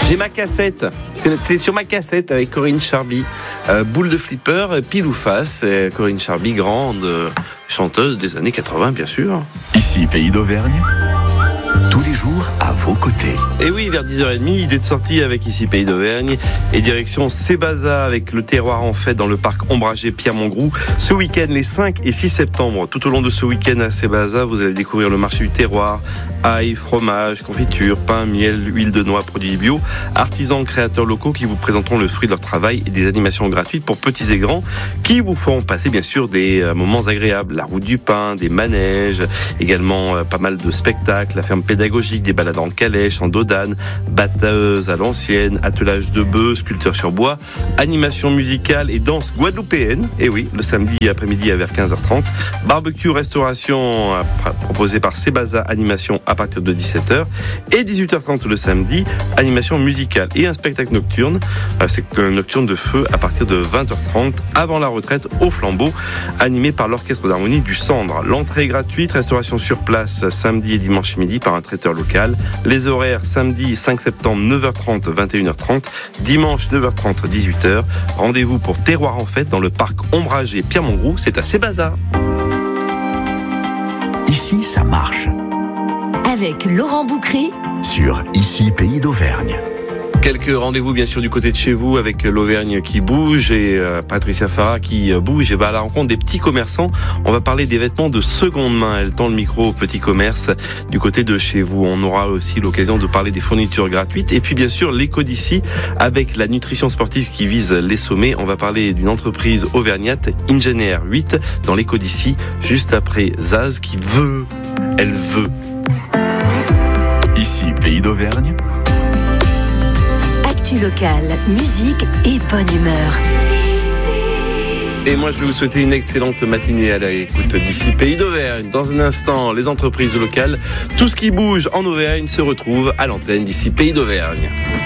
J'ai ma cassette. C'est sur ma cassette avec Corinne Charby. Boule de flipper, pile ou face. Corinne Charby, grande chanteuse des années 80, bien sûr. Ici, Pays d'Auvergne. Tous les jours à vos côtés. Et oui, vers 10h30, idée de sortie avec Ici Pays d'Auvergne et direction Sébaza avec le terroir en fête dans le parc ombragé Pierre-Mongroux. Ce week-end, les 5 et 6 septembre, tout au long de ce week-end à Sébaza, vous allez découvrir le marché du terroir. Ail, fromage, confiture, pain, miel, huile de noix, produits bio, artisans, créateurs locaux qui vous présenteront le fruit de leur travail et des animations gratuites pour petits et grands qui vous feront passer bien sûr des moments agréables. La route du pain, des manèges, également pas mal de spectacles, la ferme pédagogique, des balades en calèche, en dodane, batteuse à l'ancienne, attelage de bœufs, sculpture sur bois, animation musicale et danse guadeloupéenne. Et oui, le samedi après-midi vers 15h30, barbecue, restauration proposée par Sébaza Animation à partir de 17h et 18h30 le samedi, animation musicale et un spectacle nocturne. C'est un nocturne de feu à partir de 20h30 avant la retraite au flambeau, animé par l'orchestre d'harmonie du Cendre. L'entrée est gratuite, restauration sur place samedi et dimanche midi par un traiteur local. Les horaires samedi 5 septembre 9h30 21h30, dimanche 9h30 18h. Rendez-vous pour Terroir en fête dans le parc ombragé Pierre-Mongroux, c'est à Sébaza. Ici, ça marche. Avec Laurent Boucry Sur Ici, Pays d'Auvergne. Quelques rendez-vous bien sûr du côté de chez vous avec l'Auvergne qui bouge et Patricia Farah qui bouge et va à la rencontre des petits commerçants. On va parler des vêtements de seconde main. Elle tend le micro aux petits commerces du côté de chez vous. On aura aussi l'occasion de parler des fournitures gratuites et puis bien sûr l'éco d'ici avec la nutrition sportive qui vise les sommets. On va parler d'une entreprise auvergnate, Ingénieur 8, dans l'éco d'ici, juste après Zaz qui veut. Elle veut. Ici, Pays d'Auvergne. Actu locale, musique et bonne humeur. Et moi, je vais vous souhaiter une excellente matinée à l'écoute d'Ici Pays d'Auvergne. Dans un instant, les entreprises locales, tout ce qui bouge en Auvergne se retrouve à l'antenne d'Ici Pays d'Auvergne.